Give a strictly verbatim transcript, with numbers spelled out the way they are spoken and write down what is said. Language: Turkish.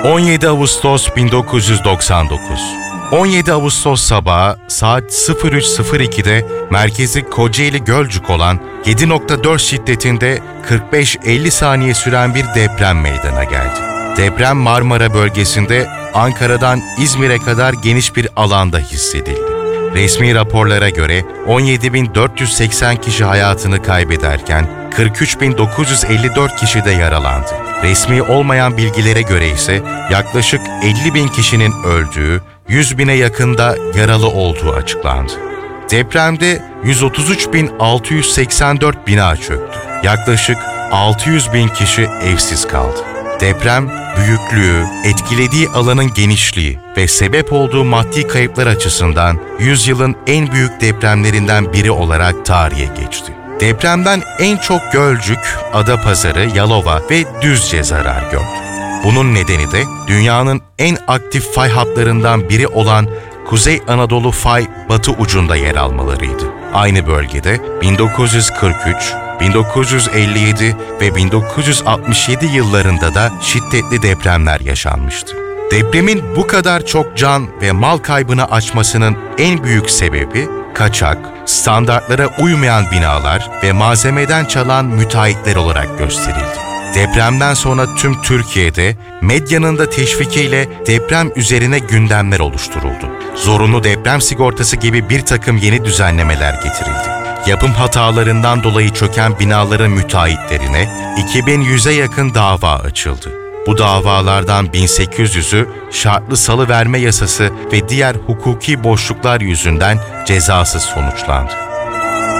on yedi Ağustos bin dokuz yüz doksan dokuz. on yedi Ağustos sabahı saat sıfır üç sıfır iki'de merkezi Kocaeli Gölcük olan yedi nokta dört şiddetinde kırk beş elli saniye süren bir deprem meydana geldi. Deprem Marmara bölgesinde Ankara'dan İzmir'e kadar geniş bir alanda hissedildi. Resmi raporlara göre on yedi bin dört yüz seksen kişi hayatını kaybederken kırk üç bin dokuz yüz elli dört kişi de yaralandı. Resmi olmayan bilgilere göre ise yaklaşık elli bin kişinin öldüğü, yüz bine yakında yaralı olduğu açıklandı. Depremde yüz otuz üç bin altı yüz seksen dört bina çöktü. Yaklaşık altı yüz bin kişi evsiz kaldı. Deprem, büyüklüğü, etkilediği alanın genişliği ve sebep olduğu maddi kayıplar açısından yüzyılın en büyük depremlerinden biri olarak tarihe geçti. Depremden en çok Gölcük, Adapazarı, Yalova ve Düzce zarar gördü. Bunun nedeni de dünyanın en aktif fay hatlarından biri olan Kuzey Anadolu fay batı ucunda yer almalarıydı. Aynı bölgede bin dokuz yüz kırk üç, bin dokuz yüz elli yedi ve bin dokuz yüz altmış yedi yıllarında da şiddetli depremler yaşanmıştı. Depremin bu kadar çok can ve mal kaybını açmasının en büyük sebebi kaçak, standartlara uymayan binalar ve malzemeden çalan müteahhitler olarak gösterildi. Depremden sonra tüm Türkiye'de medyanın da teşvikiyle deprem üzerine gündemler oluşturuldu. Zorunlu deprem sigortası gibi bir takım yeni düzenlemeler getirildi. Yapım hatalarından dolayı çöken binaların müteahhitlerine iki bin yüze yakın dava açıldı. Bu davalardan bin sekiz yüzü şartlı salıverme yasası ve diğer hukuki boşluklar yüzünden cezasız sonuçlandı.